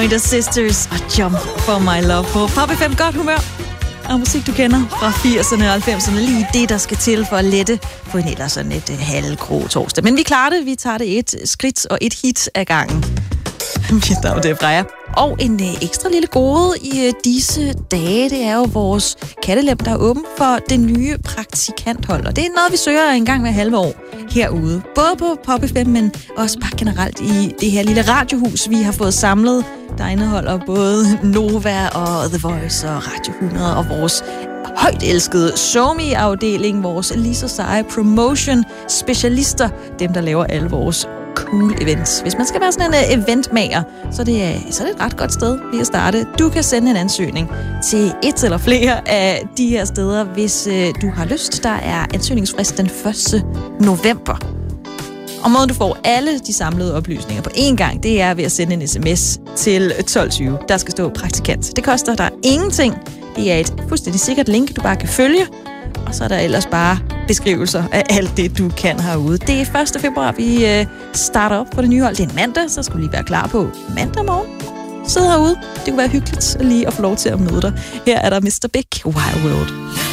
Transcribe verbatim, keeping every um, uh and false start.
Pointer Sisters og Jump for My Love på Pop F M. Godt humør og musik, du kender fra firserne og halvfemserne. Lige det, der skal til for at lette på en ellers sådan et halvgrå torsdag. Men vi klarer det. Vi tager det et skridt og et hit ad gangen. Mit navn er Freja. Og en øh, ekstra lille gode i øh, disse dage, det er jo vores kattelem, der er åben for det nye praktikanthold. Og det er noget, vi søger en gang hver halve år herude. Både på Pop F M, men også bare generelt i det her lille radiohus, vi har fået samlet. Der indeholder både Nova og The Voice og Radio hundrede og vores højt elskede SoMe-afdeling, vores lige så seje promotion-specialister, dem der laver alle vores cool events. Hvis man skal være sådan en uh, eventmager, så er, det, uh, så er det et ret godt sted lige at starte. Du kan sende en ansøgning til et eller flere af de her steder, hvis uh, du har lyst. Der er ansøgningsfrist den første november. Og måden du får alle de samlede oplysninger på én gang, det er ved at sende en sms til tolv tyve. Der skal stå praktikant. Det koster dig ingenting. Det er et fuldstændig sikkert link, du bare kan følge. Og så er der ellers bare beskrivelser af alt det, du kan herude. Det er første februar, vi øh, starter op på det nye hold. Det er en mandag, så skal du lige være klar på mandag morgen. Sid herude. Det kunne være hyggeligt lige at få lov til at møde dig. Her er der mister Big Wild World.